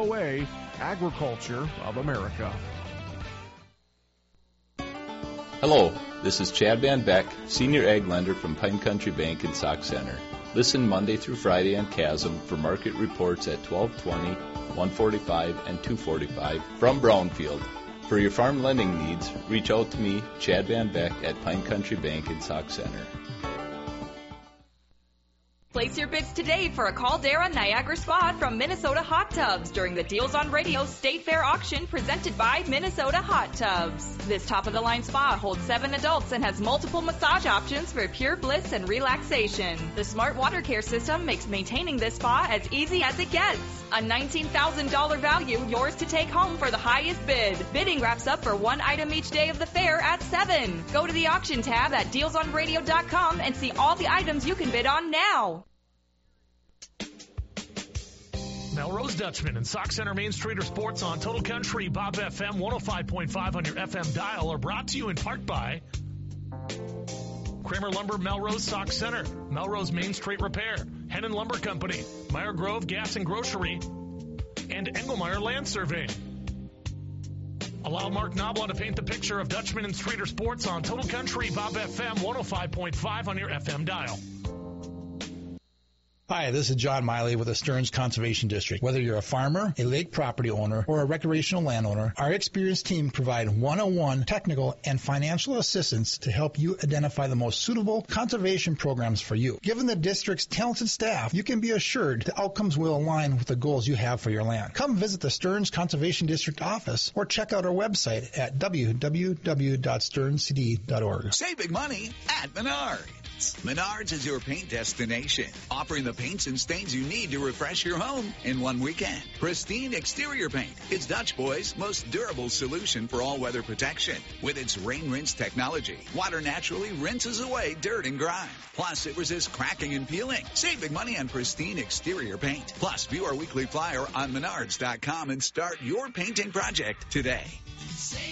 KOA, Agriculture of America. Hello, this is Chad Van Beck, Senior Ag Lender from Pine Country Bank in Sauk Center. Listen Monday through Friday on Chasm for market reports at 12:20, 1:45, and 2:45 from Brownfield. For your farm lending needs, reach out to me, Chad Van Beck, at Pine Country Bank in Sauk Center. Place your bids today for a Caldera Niagara Spa from Minnesota Hot Tubs during the Deals on Radio State Fair auction presented by Minnesota Hot Tubs. This top-of-the-line spa holds 7 adults and has multiple massage options for pure bliss and relaxation. The smart water care system makes maintaining this spa as easy as it gets. A $19,000 value, yours to take home for the highest bid. Bidding wraps up for one item each day of the fair at 7. Go to the auction tab at dealsonradio.com and see all the items you can bid on now. Melrose Dutchman and Sauk Center Main Street or Sports on Total Country, Bob FM 105.5 on your FM dial are brought to you in part by Kramer Lumber, Melrose, Sauk Center, Melrose Main Street Repair, Hennon Lumber Company, Meyer Grove Gas and Grocery, and Engelmeyer Land Surveying. Allow Mark Knoblaw to paint the picture of Dutchman and Streeter Sports on Total Country, Bob FM 105.5 on your FM dial. Hi, this is John Miley with the Stearns Conservation District. Whether you're a farmer, a lake property owner, or a recreational landowner, our experienced team provide one-on-one technical and financial assistance to help you identify the most suitable conservation programs for you. Given the district's talented staff, you can be assured the outcomes will align with the goals you have for your land. Come visit the Stearns Conservation District office or check out our website at www.stearnscd.org. Save big money at Menards. Menards is your paint destination, offering the paints and stains you need to refresh your home in one weekend. Pristine Exterior Paint is Dutch Boy's most durable solution for all-weather protection. With its rain rinse technology, water naturally rinses away dirt and grime. Plus, it resists cracking and peeling. Save big money on Pristine Exterior Paint. Plus, view our weekly flyer on Menards.com and start your painting project today.